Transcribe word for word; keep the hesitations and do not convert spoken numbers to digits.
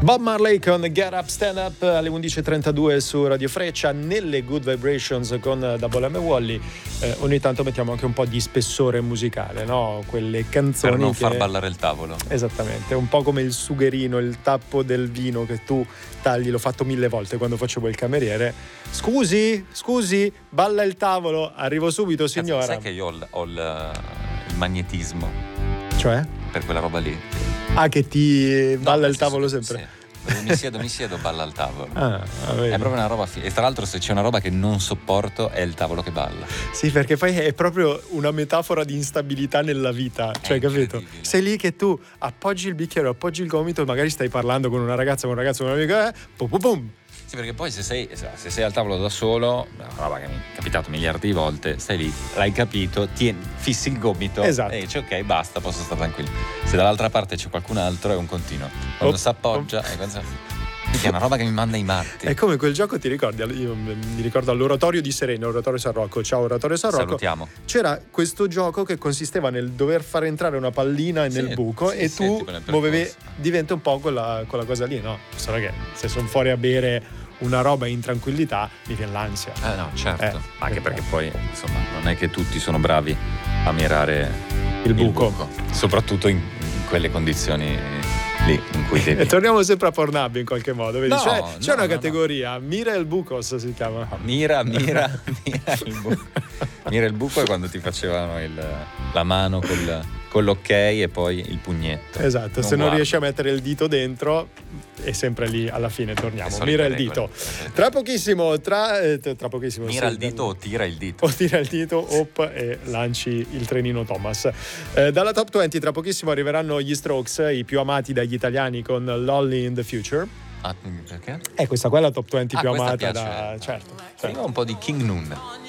Bob Marley con Get Up Stand Up alle undici e trentadue su Radio Freccia. Nelle Good Vibrations con Double M Wally eh, ogni tanto mettiamo anche un po' di spessore musicale, no? Quelle canzoni per non che... far ballare il tavolo. Esattamente, un po' come il sugherino, il tappo del vino che tu tagli. L'ho fatto mille volte quando facevo il cameriere. Scusi, scusi, balla il tavolo, arrivo subito signora. Cazzo, sai che io ho, il, ho il, il magnetismo, cioè? Per quella roba lì. Ah, che ti No, balla il senso, tavolo sempre? Sì. Mi siedo, mi siedo, balla il tavolo. Ah, è proprio una roba fi- e tra l'altro se c'è una roba che non sopporto è il tavolo che balla. Sì, perché poi è proprio una metafora di instabilità nella vita, cioè, capito? Sei lì che tu appoggi il bicchiere, appoggi il gomito, magari stai parlando con una ragazza, con un ragazzo, con un amico, eh, pum pum pum. Sì, perché poi se sei, se sei al tavolo da solo, una roba che mi è capitato miliardi di volte, stai lì, l'hai capito, tieni, fissi il gomito, esatto, e dici ok, basta, posso stare tranquillo. Se dall'altra parte c'è qualcun altro è un continuo. Quando oh, si appoggia, oh. È, quando... è una roba che mi manda i matti. È come quel gioco, ti ricordi? Io mi ricordo all'oratorio di Serena, oratorio San Rocco. Ciao oratorio San Rocco. Salutiamo. C'era questo gioco che consisteva nel dover far entrare una pallina nel sì, buco sì, e sì, tu muovevi, diventa un po' quella, quella cosa lì, no? Solo che se sono fuori a bere una roba in tranquillità mi viene l'ansia. Eh no, certo. Eh, anche perché eh. poi insomma non è che tutti sono bravi a mirare il buco, il buco. Soprattutto in, in quelle condizioni lì in cui devi... E torniamo sempre a Pornhub in qualche modo, vedi? No, c'è, no, c'è una no, categoria, no. Mira il bucos si chiama. No, mira, mira, mira il buco. Mira il buco è quando ti facevano il, la mano col, con l'ok e poi il pugnetto. Esatto, non se non guardo. riesci a mettere il dito dentro è sempre lì, alla fine torniamo. Mira il dito. Tra pochissimo, tra, eh, tra pochissimo. Mira sì, il dito o tira il dito. O tira il dito, op, e lanci il trenino Thomas. Eh, dalla top venti tra pochissimo arriveranno gli Strokes, i più amati dagli italiani con Lonely in the Future. Ah, perché? Eh, questa qua è la top venti ah, più amata piace. da... Certo. certo. Io ho un po' di King Noon.